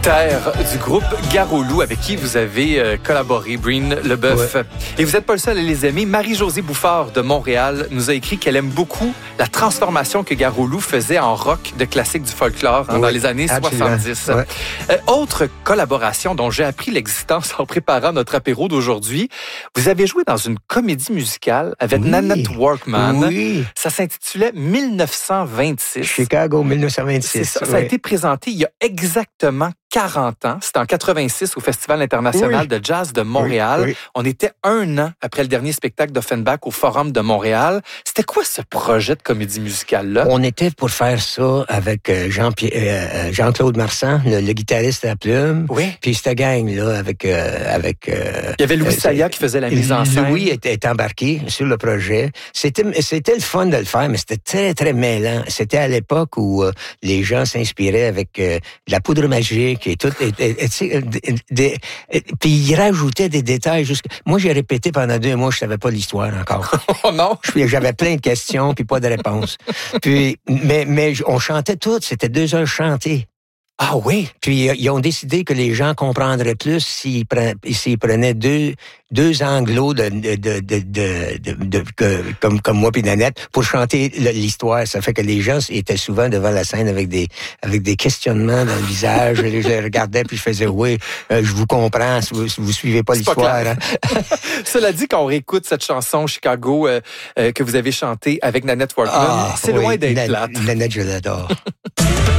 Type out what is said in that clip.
Terre du groupe Garou-Loup avec qui vous avez collaboré, Breen Leboeuf. Ouais. Et vous n'êtes pas le seul à les aimer. Marie-Josée Bouffard de Montréal nous a écrit qu'elle aime beaucoup la transformation que Garou-Loup faisait en rock de classique du folklore dans les années 70. Ouais. Autre collaboration dont j'ai appris l'existence en préparant notre apéro d'aujourd'hui, vous avez joué dans une comédie musicale avec Nanette Workman. Oui. Ça s'intitulait 1926. Chicago 1926. Ça a été présenté il y a exactement 40 ans. C'était en 86 au Festival international de jazz de Montréal. Oui. On était 1 an après le dernier spectacle d'Offenbach au Forum de Montréal. C'était quoi ce projet de comédie musicale-là? On était pour faire ça avec Jean-Claude Marsan, le guitariste à Plume. Oui. Puis cette gang-là avec... Il y avait Louis Saya qui faisait la mise en scène. Louis était embarqué sur le projet. C'était le fun de le faire, mais c'était très, très mêlant. C'était à l'époque où les gens s'inspiraient avec de la poudre magique et tout. Puis ils rajoutaient des détails. Moi, j'ai répété pendant 2 mois, je savais pas l'histoire encore. Oh non! J'avais plein de questions, puis pas de réponses. Puis, mais on chantait tout. C'était 2 heures chanter. Ah oui? Puis ils ont décidé que les gens comprendraient plus s'ils prenaient deux anglos comme moi puis Nanette pour chanter l'histoire. Ça fait que les gens étaient souvent devant la scène avec des questionnements dans le visage. Je les regardais puis je faisais je vous comprends si vous suivez pas l'histoire. Hein. Cela dit, quand on réécoute cette chanson Chicago que vous avez chantée avec Nanette Workman, c'est loin d'être plate. Nanette, je l'adore.